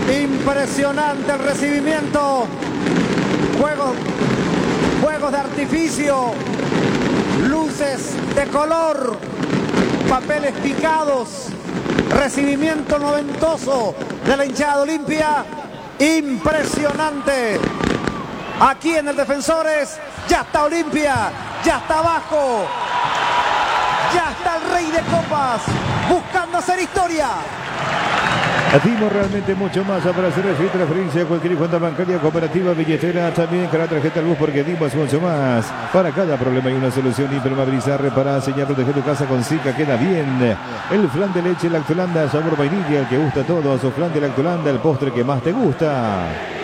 Impresionante el recibimiento. Juegos de artificio. Luces de color. Papeles picados. Recibimiento noventoso de la hinchada de Olimpia. Impresionante. Aquí en el Defensores ya está Olimpia, ya está abajo. Ya está el Rey de Copas buscando hacer historia. Dimos realmente mucho más para hacer referencia a cualquier cuenta bancaria, cooperativa, billetera, también con la tarjeta Luz, porque dimos mucho más. Para cada problema hay una solución. Impermeabilizar, reparar, sellar, proteger tu casa con Sica, queda bien. El flan de leche Lactolanda, sabor vainilla, el que gusta a todos. O flan de Lactolanda, el postre que más te gusta.